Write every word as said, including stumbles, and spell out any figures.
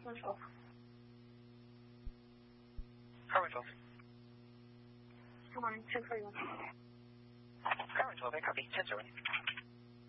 one twelve. Car one twelve. Come on, ten forty-one. Car one twelve, I copy. ten zero.